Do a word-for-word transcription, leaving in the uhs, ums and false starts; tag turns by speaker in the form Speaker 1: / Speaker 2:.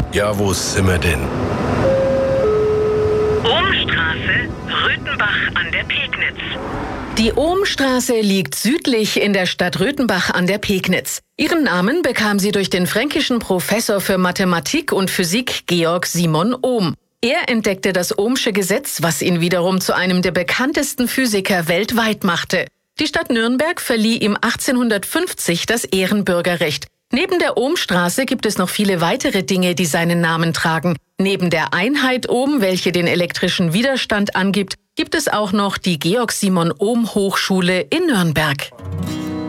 Speaker 1: Ja, wo sind wir denn?
Speaker 2: Ohmstraße, Röthenbach an der Pegnitz.
Speaker 3: Die Ohmstraße liegt südlich in der Stadt Röthenbach an der Pegnitz. Ihren Namen bekam sie durch den fränkischen Professor für Mathematik und Physik Georg Simon Ohm. Er entdeckte das Ohmsche Gesetz, was ihn wiederum zu einem der bekanntesten Physiker weltweit machte. Die Stadt Nürnberg verlieh ihm achtzehnhundertfünfzig das Ehrenbürgerrecht. Neben der Ohmstraße gibt es noch viele weitere Dinge, die seinen Namen tragen. Neben der Einheit Ohm, welche den elektrischen Widerstand angibt, gibt es auch noch die Georg Simon Ohm Hochschule in Nürnberg.